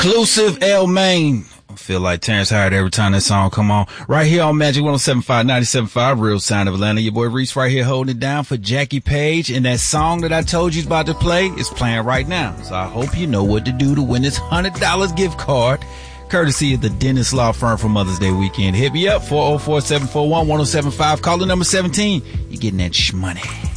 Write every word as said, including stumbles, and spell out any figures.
Exclusive L Main. I feel like Terrence Howard every time that song come on. Right here on Magic one oh seven point five, ninety-seven point five, Real Sound of Atlanta. Your boy Reese right here holding it down for Jackie Page. And that song that I told you is about to play is playing right now. So I hope you know what to do to win this one hundred dollars gift card, courtesy of the Dennis Law Firm for Mother's Day weekend. Hit me up, four oh four, seven four one, one oh seven five. Caller number seventeen. You're getting that shmoney.